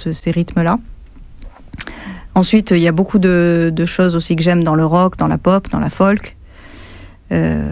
ces rythmes-là. Ensuite, il y a beaucoup de choses aussi que j'aime dans le rock, dans la pop, dans la folk. Je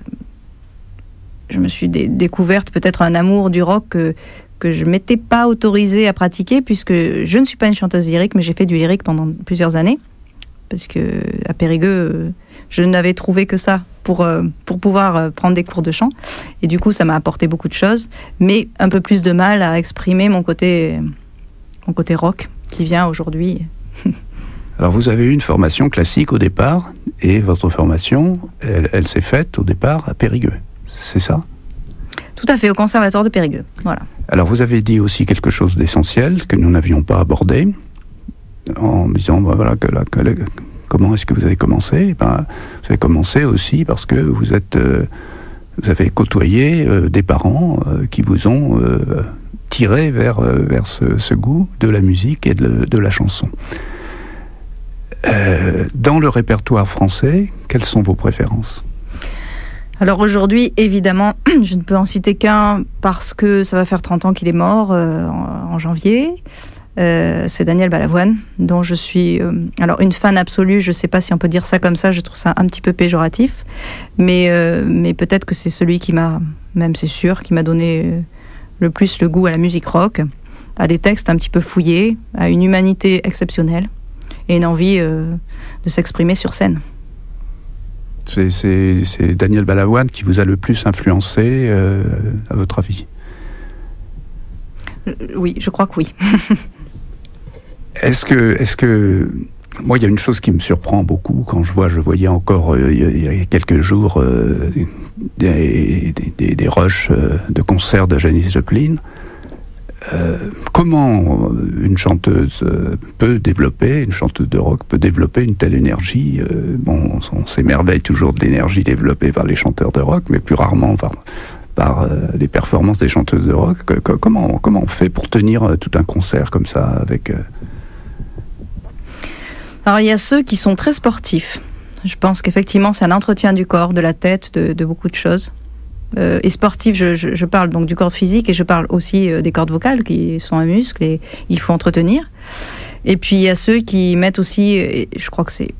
me suis découverte peut-être un amour du rock que je ne m'étais pas autorisée à pratiquer, puisque je ne suis pas une chanteuse lyrique, mais j'ai fait du lyrique pendant plusieurs années. Parce qu'à Périgueux, je n'avais trouvé que ça pour pouvoir prendre des cours de chant. Et du coup, ça m'a apporté beaucoup de choses, mais un peu plus de mal à exprimer mon côté rock, qui vient aujourd'hui. Alors, vous avez eu une formation classique au départ, et votre formation, elle s'est faite au départ à Périgueux, c'est ça ? Tout à fait, au Conservatoire de Périgueux, voilà. Alors, vous avez dit aussi quelque chose d'essentiel que nous n'avions pas abordé, en disant, voilà, comment est-ce que vous avez commencé ? Vous avez commencé aussi parce que vous avez côtoyé des parents qui vous ont tiré vers ce goût de la musique et de la chanson. Dans le répertoire français, quelles sont vos préférences ? Alors aujourd'hui, évidemment, je ne peux en citer qu'un parce que ça va faire 30 ans qu'il est mort en janvier. C'est Daniel Balavoine, dont je suis alors une fan absolue. Je ne sais pas si on peut dire ça comme ça, je trouve ça un petit peu péjoratif, mais peut-être que c'est celui qui m'a, même c'est sûr, qui m'a donné le plus le goût à la musique rock, à des textes un petit peu fouillés, à une humanité exceptionnelle et une envie de s'exprimer sur scène. C'est Daniel Balavoine qui vous a le plus influencé, à votre avis ? Oui, je crois que oui. Est-ce que moi, il y a une chose qui me surprend beaucoup quand je voyais encore il y a quelques jours des rushs de concerts de Janis Joplin. Comment une chanteuse une chanteuse de rock peut développer une telle énergie ? On s'émerveille toujours de l'énergie développée par les chanteurs de rock, mais plus rarement par les performances des chanteuses de rock. Comment on fait pour tenir tout un concert comme ça avec... Alors il y a ceux qui sont très sportifs. Je pense qu'effectivement c'est un entretien du corps, de la tête, de beaucoup de choses. Et sportif, je parle donc du corps physique et je parle aussi des cordes vocales qui sont un muscle et il faut entretenir. Et puis il y a ceux qui mettent aussi, et je crois que c'est...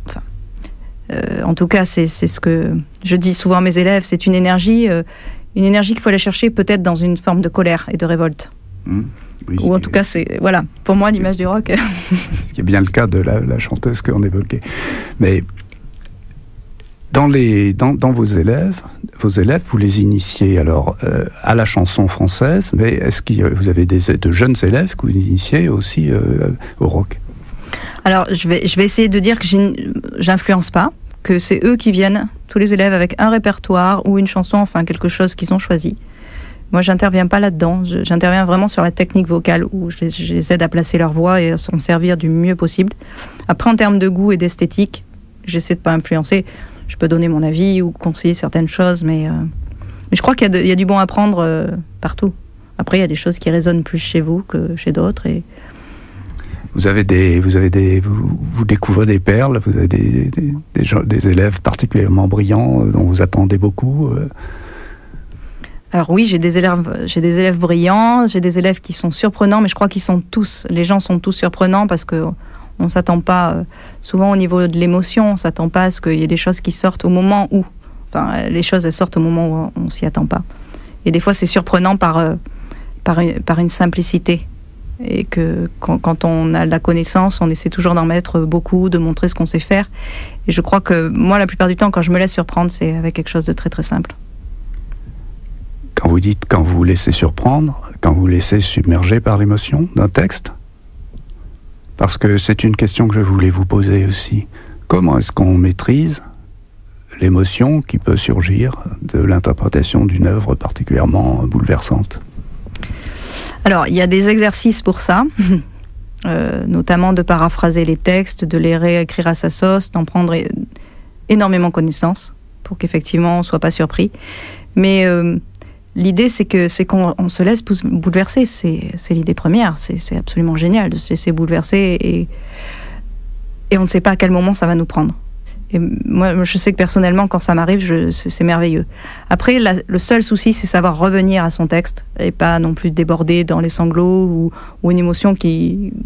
en tout cas c'est ce que je dis souvent à mes élèves, c'est une énergie qu'il faut aller chercher peut-être dans une forme de colère et de révolte. Oui, ou en tout cas, c'est, voilà, pour moi, l'image du rock. Ce qui est bien le cas de la chanteuse qu'on évoquait. Mais dans vos élèves, vous les initiez alors à la chanson française, mais est-ce que vous avez de jeunes élèves que vous initiez aussi au rock ? Alors, je vais essayer de dire que j'influence pas, que c'est eux qui viennent, tous les élèves, avec un répertoire ou une chanson, enfin quelque chose qu'ils ont choisi. Moi, j'interviens pas là-dedans. J'interviens vraiment sur la technique vocale où je les aide à placer leur voix et à s'en servir du mieux possible. Après, en termes de goût et d'esthétique, j'essaie de pas influencer. Je peux donner mon avis ou conseiller certaines choses, mais je crois qu'il y a du bon à prendre partout. Après, il y a des choses qui résonnent plus chez vous que chez d'autres. Et vous découvrez des perles. Vous avez des élèves particulièrement brillants dont vous attendez beaucoup. Alors oui, j'ai des élèves brillants, j'ai des élèves qui sont surprenants, mais je crois les gens sont tous surprenants parce que on s'attend pas, souvent au niveau de l'émotion, on s'attend pas à ce qu'il y ait des choses qui sortent au moment où, enfin les choses elles sortent au moment où on s'y attend pas. Et des fois c'est surprenant par une simplicité. Et que quand on a de la connaissance, on essaie toujours d'en mettre beaucoup, de montrer ce qu'on sait faire. Et je crois que moi, la plupart du temps, quand je me laisse surprendre, c'est avec quelque chose de très très simple. Quand vous dites quand vous vous laissez surprendre, quand vous vous laissez submerger par l'émotion d'un texte, parce que c'est une question que je voulais vous poser aussi. Comment est-ce qu'on maîtrise l'émotion qui peut surgir de l'interprétation d'une œuvre particulièrement bouleversante ? Alors, il y a des exercices pour ça, notamment de paraphraser les textes, de les réécrire à sa sauce, d'en prendre énormément connaissance pour qu'effectivement on ne soit pas surpris. Mais l'idée, c'est qu'on se laisse bouleverser. C'est l'idée première. C'est absolument génial de se laisser bouleverser et on ne sait pas à quel moment ça va nous prendre. Et moi, je sais que personnellement, quand ça m'arrive, c'est merveilleux. Après, le seul souci, c'est savoir revenir à son texte et pas non plus déborder dans les sanglots ou une émotion qui